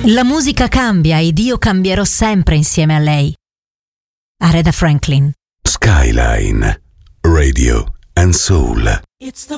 La musica cambia ed io cambierò sempre insieme a lei. Aretha Franklin. Skyline, Radio and Soul. It's the